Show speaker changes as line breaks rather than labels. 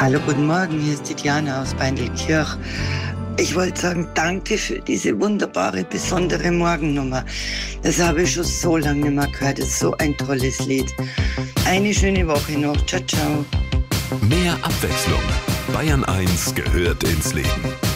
Hallo, guten Morgen, hier ist die Diana aus Beindelkirch. Ich wollte sagen, danke für diese wunderbare, besondere Morgennummer. Das habe ich schon so lange nicht mehr gehört. Das ist so ein tolles Lied. Eine schöne Woche noch. Ciao, ciao.
Mehr Abwechslung. Bayern 1 gehört ins Leben.